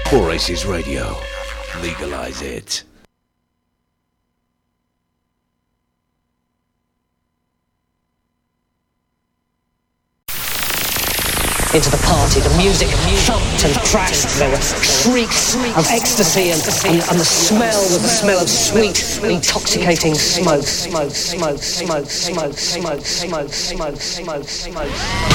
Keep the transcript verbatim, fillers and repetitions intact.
Four Aces Radio. Legalize it. Into the party, the music thumped and thrashed. There were shrieks of ecstasy and, and, and the smell was the smell of sweet, intoxicating smoke. Smoke, smoke, smoke, smoke, smoke, smoke, smoke, smoke, smoke, smoke.